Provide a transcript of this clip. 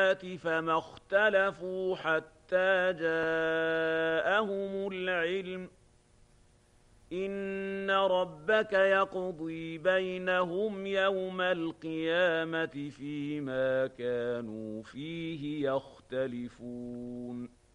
فما اختلفوا حتى جاءهم العلم إن ربك يقضي بينهم يوم القيامة فيما كانوا فيه يختلفون